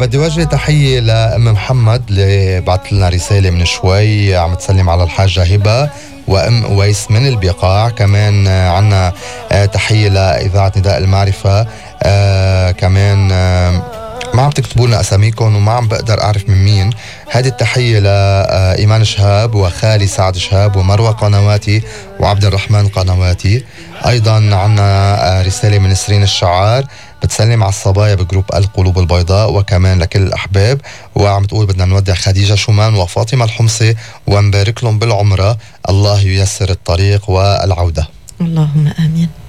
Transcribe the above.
بدي وجه تحية لأم محمد اللي بعت لنا رسالة من شوي عم تسلم على الحاجة هبة، وأم أويس من البقاع. كمان عنا تحية لإذاعة نداء المعرفة. كمان ما عم تكتبوا لنا أساميكم وما عم بقدر أعرف من مين. هذه التحية لإيمان شهاب وخالي سعد شهاب ومروة قنواتي وعبد الرحمن قنواتي. أيضا عنا رسالة من سرين الشعار بتسلم على الصبايا بجروب القلوب البيضاء وكمان لكل الأحباب، وعم تقول بدنا نودع خديجة شومان وفاطمة الحمصي ونبارك لهم بالعمرة، الله ييسر الطريق والعودة. اللهم آمين.